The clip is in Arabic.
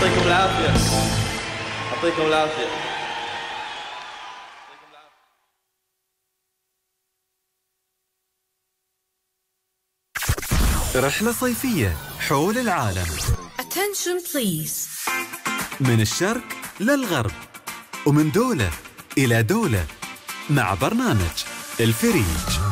يعطيكم العافية. يعطيكم العافية. رحلة صيفية حول العالم. Attention please. من الشرق للغرب ومن دولة إلى دولة مع برنامج الفريج.